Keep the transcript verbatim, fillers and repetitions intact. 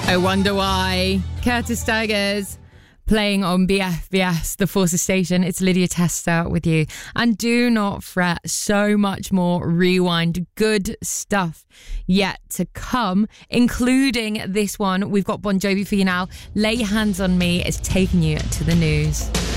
I Wonder Why. Curtis Stigers playing on B F B S, the Forces Station. It's Lydia Testa with you. And do not fret, so much more Rewind good stuff yet to come, including this one. We've got Bon Jovi for you now. Lay Your Hands on Me is taking you to the news.